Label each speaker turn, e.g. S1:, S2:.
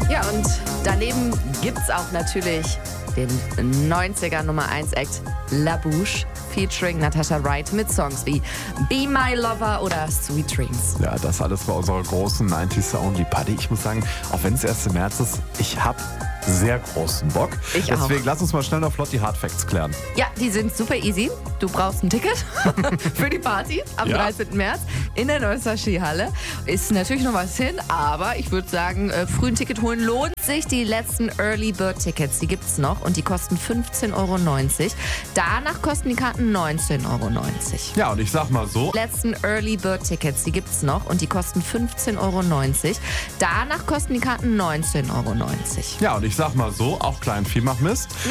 S1: Ja, und daneben gibt's auch natürlich den 90er Nummer 1 Act La Bouche featuring Natasha Wright mit Songs wie Be My Lover oder Sweet Dreams.
S2: Ja, das alles bei unserer großen 90s Only Party. Ich muss sagen, auch wenn es erst im März ist, ich habe sehr großen Bock.
S1: Ich auch.
S2: Deswegen lass uns mal schnell noch flott die Hardfacts klären.
S1: Ja, die sind super easy. Du brauchst ein Ticket für die Party am 13. März in der Neusser Skihalle. Ist natürlich noch was hin, aber ich würde sagen, früh ein Ticket holen lohnt sich. Die letzten Early Bird Tickets, die gibt's noch und die kosten 15,90 €. Danach kosten die Karten 19,90 €.
S2: Ja, und ich sag mal so.
S1: Letzten Early Bird Tickets, die gibt's noch und die kosten 15,90 €. Danach kosten die Karten 19,90 €.
S2: Ja, und ich sag mal so, auch Kleinvieh macht Mist.